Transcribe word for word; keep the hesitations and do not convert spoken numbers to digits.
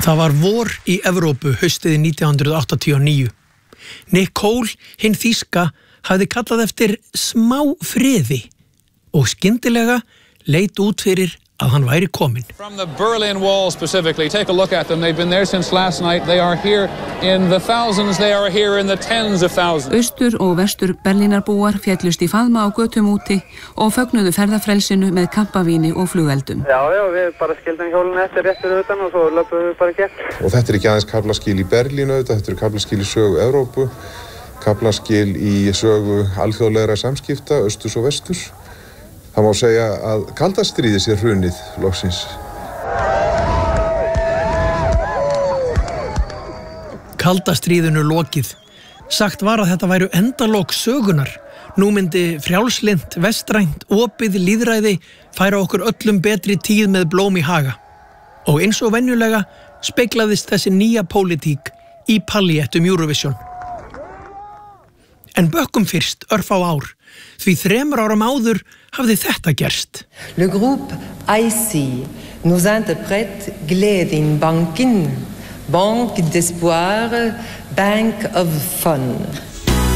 Það var vor í Evrópu haustið nítján hundruð áttatíu og níu. Nick Cole, hinn þýska, hafði kallað eftir smá friði og skyndilega leit út fyrir að hann væri kominn. From the Berlin Wall specifically, take a look at them. They've been there since last night. They are here in the thousands. They are here in the tens of thousands. Austur og vestur Berlínarbúar féllust í faðma á götum úti og fögnuðu ferðafrelsinu með kampavíni og flugeldum. Já, já, við bara skildum hjólinu eftir réttur utan og svo löpum við bara gegn. Og þetta er ekki aðeins kaflaskil í Berlín auðvitað, þetta eru kaflaskil í sögu Evrópu, kaflaskil í sögu alþjóðlegra samskipta, austurs og vesturs. Það má segja að kalda stríðið sé hrunið loksins. Kalda stríðinu lokið. Sagt var að þetta væru endalok sögunar. Nú myndi frjálslynt, vestrænt, opið lýðræði færa okkur öllum betri tíð með blóm í haga. Og eins og venjulega speglaðist þessi nýja pólitík í paljettum Eurovision. En bökkum fyrst örfá ár, því þremur árum áður hafði þetta gerst. Le groupe I C nous interprète Gleðin bankin, banque d'espoir, bank of fun.